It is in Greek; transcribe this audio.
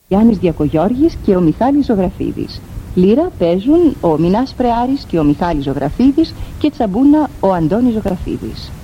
Γιάννης Διακογιώργης και ο Μιχάλης Ζωγραφίδης. Λύρα παίζουν ο Μινάς Πρεάρης και ο Μιχάλης Ζωγραφίδης και τσαμπούνα ο Αντώνης Ζωγραφίδης.